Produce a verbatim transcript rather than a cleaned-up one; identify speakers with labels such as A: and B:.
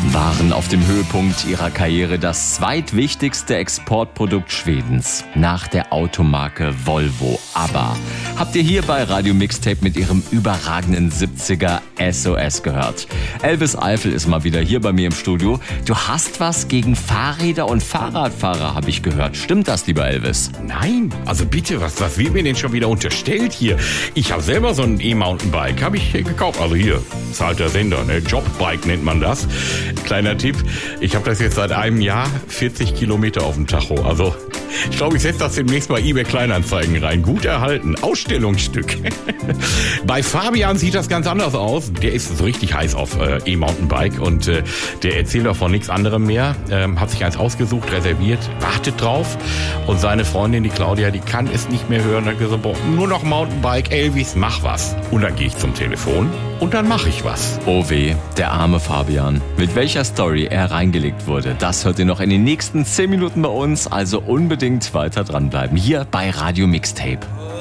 A: waren auf dem Höhepunkt ihrer Karriere das zweitwichtigste Exportprodukt Schwedens nach der Automarke Volvo. Aber habt ihr hier bei Radio Mixtape mit ihrem überragenden siebziger S O S gehört? Elvis Eifel ist mal wieder hier bei mir im Studio. Du hast was gegen Fahrräder und Fahrradfahrer, habe ich gehört. Stimmt das, lieber Elvis?
B: Nein, also bitte, was, was wird mir denn schon wieder unterstellt hier? Ich habe selber so ein E-Mountainbike, habe ich gekauft. Also hier, zahlt der Sender, ne? Jobbike nennt man das. Kleiner Tipp, ich habe das jetzt seit einem Jahr, vierzig Kilometer auf dem Tacho. Also ich glaube, ich setze das demnächst bei eBay Kleinanzeigen rein. Gut erhalten, Ausstellungsstück. Bei Fabian sieht das ganz anders aus. Der ist so richtig heiß auf äh, E-Mountainbike und äh, der erzählt auch von nichts anderem mehr. Ähm, hat sich eins ausgesucht, reserviert, wartet drauf. Und seine Freundin, die Claudia, die kann es nicht mehr hören. Hat gesagt, boah, nur noch Mountainbike, Elvis, mach was. Und dann gehe ich zum Telefon und dann mache ich was.
A: Oh weh, der arme Fabian. Mit welcher Story er reingelegt wurde, das hört ihr noch in den nächsten zehn Minuten bei uns. Also unbedingt weiter dranbleiben. Hier bei Radio Mixtape.